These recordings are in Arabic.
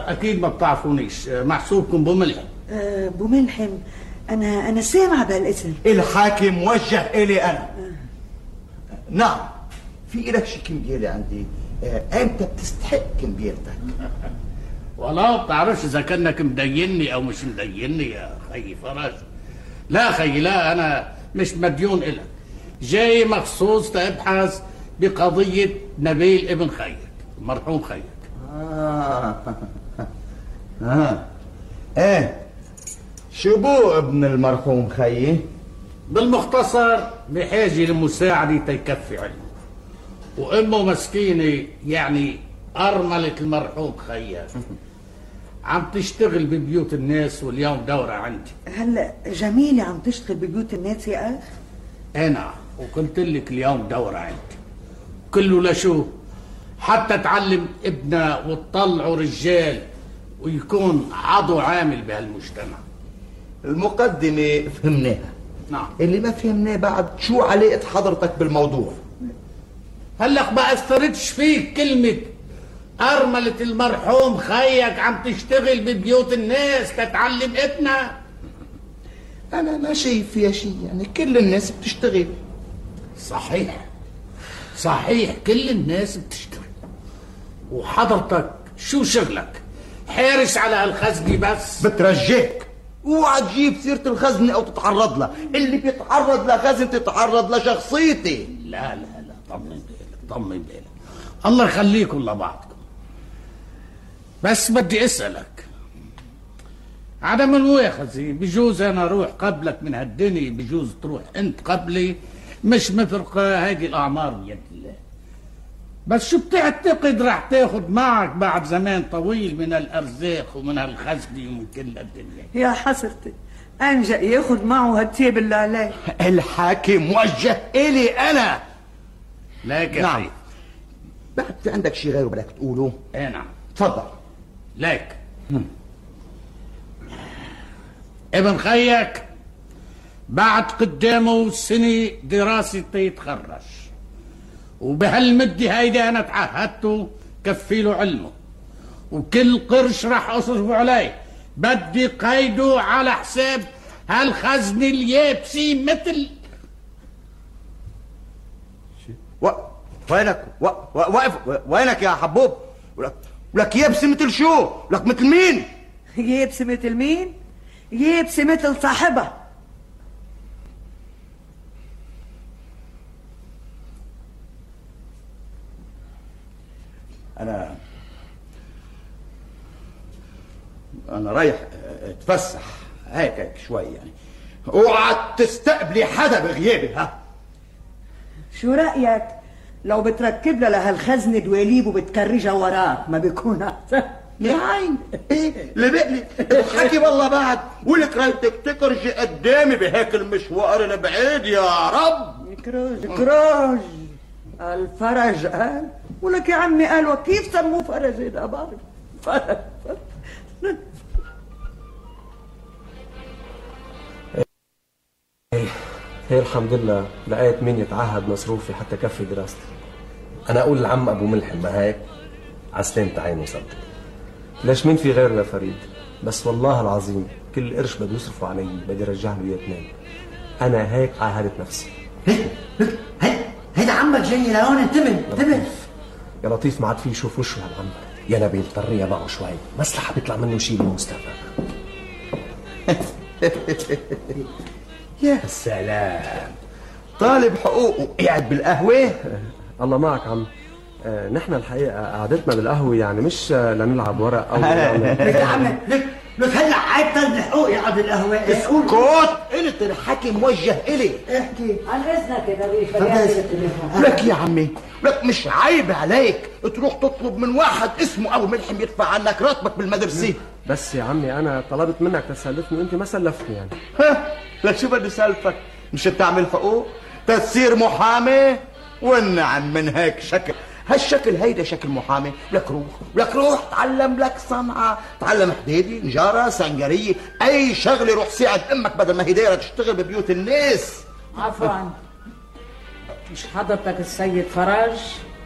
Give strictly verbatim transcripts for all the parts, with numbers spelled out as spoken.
اكيد ما بتعرفونيش، محسوبكم بملحم. أه بملحم، انا انا سامعه بهالاسم. الحاكم موجه الي انا. أه. نعم، في إلك شي كمبيالة عندي. أه امتى بتستحق كمبيالتك؟ والله ما بتعرفش اذا كانك مديني او مش مديني يا خي فرج. لا خي لا، انا مش مديون إلك، جاي مخصوص تبحث بقضية نبيل ابن خيك المرحوم خيك. آه. آه. ايه شو بو ابن المرحوم خيي؟ بالمختصر بحاجة لمساعدة تيكفي علمه، وامه مسكينة يعني ارملة المرحوم خيك عم تشتغل ببيوت الناس واليوم دورة عندي. هلا جميلة عم تشتغل ببيوت الناس يا اخ؟ انا وقلت لك اليوم دورة عندي كله لشو؟ حتى تعلم ابنها وتطلعوا رجال ويكون عضو عامل بهالمجتمع. المقدمة فهمناها. نعم. اللي ما فهمناه بعد شو علاقة حضرتك بالموضوع؟ هلق ما اثرتش فيك كلمة أرملة المرحوم خيك عم تشتغل ببيوت الناس تتعلم ابنها؟ أنا ما شايف فيها شيء، يعني كل الناس بتشتغل. صحيح صحيح كل الناس بتشتغل، وحضرتك شو شغلك؟ حارس على هالخزنة بس؟ بترجيك اوعى تجيب سيرة الخزنة أو تتعرض لها، اللي بيتعرض لخزنة تتعرض لشخصيتي. لا لا لا، طمن بالك طمن بالك، الله يخليكم لبعضكم. بس بدي اسألك عدم المؤاخذة، بجوز انا اروح قبلك من هالدنيا، بجوز تروح انت قبلي، مش مفرقة هيدي الاعمار بيد الله. بس شو بتعتقد رح تاخد معك بعد زمان طويل من الارزاق ومن هالخزنة ومن كل الدنيا؟ يا حسرتي، انجا ياخد معه هالتيب اللي عليه. الحاكم موجه الي انا. لك يا نعم. خي بعد في عندك شيء غيره بدك تقوله؟ ايه نعم تفضل. لك ابن خيك بعد قدامه سنة دراسة يتخرج، وبهالمدة هيدي انا تعهدته كفي له علمه، وكل قرش راح اصرفه عليه بدي قيده على حساب هالخزنة اليابسة مثل و... وينك و... و... واقف وينك يا حبوب؟ ولك ولك يابسة مثل شو؟ ولك مثل مين؟ يابسة مثل مين؟ يابسة مثل صاحبها. أنا أنا رايح اتفسح هيك هيك شوي يعني، اوعى تستقبلي حدا بغيابي. ها شو رأيك لو بتركب لها لهالخزنة دواليب وبتكرجها وراك؟ ما بيكون احسن؟ يا عين ايه اللي بقلي الحكي والله بعد، ولك رايتك تكرجي قدامي بهيك المشوار البعيد يا رب. كروج كروج الفرج قال، ولك يا عمي قال وكيف سموه فرج؟ اذا بعرف فرج هي الحمد لله لقيت مين يتعهد مصروفي حتى كفي دراستي. انا اقول لعم ابو ملحم ما هيك عسلامة عينه صدق. ليش مين في غيره يا فريد؟ بس والله العظيم كل قرش بده يصرفوا علي بدي ارجع له اياه اثنين. انا هيك عاهدت نفسي. هيك هيك هيدا عمك جاي لهون، انتبه انتبه يا لطيف ما عاد في يشوف وشه هالعم. يا نبيل طريه معه شوي، مصلحه بيطلع منه شيء بالمستقبل. يا سلام، طالب حقوق وقاعد بالقهوة. الله معك عم. آه نحن الحقيقة قعدتنا بالقهوة يعني مش لنلعب ورق أو لك يا عمي لك لك هلا عيب طالب حقوق يقعد بالقهوة. اسكت، قلت الحكي موجه إلي. احكي عن اذنك يا دبيب. لك يا عمي لك مش عيب عليك تروح تطلب من واحد اسمه ابو ملحم يدفع عنك راتبك بالمدرسة؟ بس يا عمي انا طلبت منك تسلفني وانت ما سلفتني يعني. ها لك شو بدي سالفك؟ مش تعمل حقوق تصير محامي؟ والنعم من هيك شكل، هالشكل هيدا شكل محامي. لك روح لك روح تعلم لك صنعة، تعلم حديدي، نجارة، سنجرية، اي شغلة. روح ساعد امك بدل ما هي دايرة تشتغل ببيوت الناس. عفوا، مش حضرتك السيد فرج؟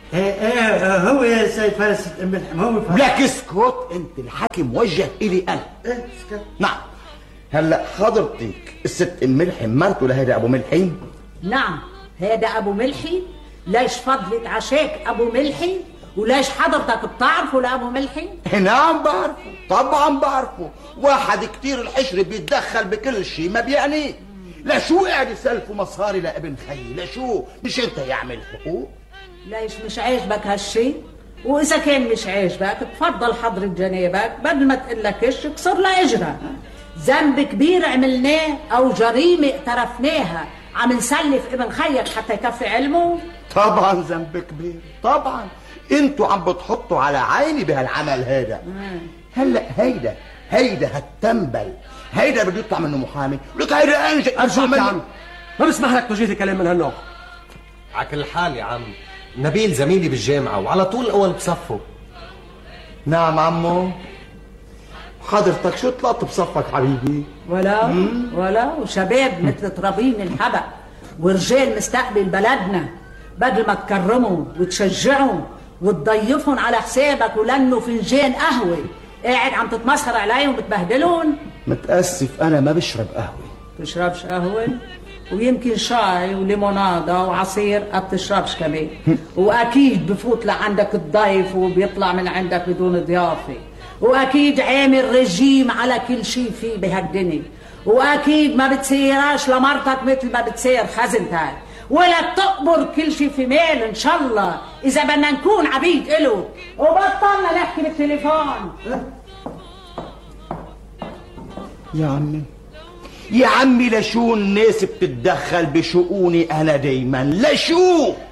ايه ايه هو يا سيد فارس ام ملحم هو فارس. لك اسكت، انت الحكي موجه الي انا. ايه اسكت. نعم. هلا حضرتك الست ام ملحم مرته لهيدا ابو ملحم؟ نعم هذا ابو ملحي. ليش فضلت عشاك ابو ملحي؟ وليش حضرتك بتعرفه لابو ملحي؟ نعم بعرفه، طبعا بعرفه. واحد كتير الحشر بيتدخل بكل شيء ما بيعنيه. لشو قاعد يسلفوا مصاري لابن خيي؟ لشو؟ مش انت يعمل حقوق؟ ليش مش عاجبك هالشي؟ واذا كان مش عاجبك تفضل حضرة جنابك بدل ما تقلكش اكسر له اجرها. ذنب كبير عملناه او جريمه اقترفناها عم نسلف ابن خيك حتى يكفي علمه؟ طبعا ذنب كبير، طبعا. انتوا عم بتحطوا على عيني بهالعمل هذا. هلا هيدا هيدا هالتنبل هيدا بده يطلع منه محامي. لك هيدا انجك. ارجوك يا عم ما بسمح لك توجيه كلام من هالنوع. على كل حال يا عم نبيل زميلي بالجامعه وعلى طول الاول بصفه. نعم عمو. حضرتك شو طلعت بصفك حبيبي؟ ولا مم. ولا وشباب مثل ترابين الحبق ورجال مستقبل بلدنا بدل ما تكرموا وتشجعوا وتضيفهم على حسابك ولنوا فنجان قهوه قاعد عم تتمسخر عليهم وبتبهدلهم. متاسف انا ما بشرب قهوه. بتشربش قهوه؟ ويمكن شاي وليموناده وعصير ما بتشربش كمان. واكيد بفوت لعندك الضيف وبيطلع من عندك بدون ضيافه. واكيد عامل رجيم على كل شيء فيه بهالدنيا. واكيد ما بتسيراش لمرتك مثل ما بتسير خزنتك، ولا تقبر كل شيء في مال ان شاء الله اذا بدنا نكون عبيد إله. وبطلنا نحكي بالتليفون. يا عمي يا عمي لشو الناس بتتدخل بشؤوني انا دايما؟ لشو؟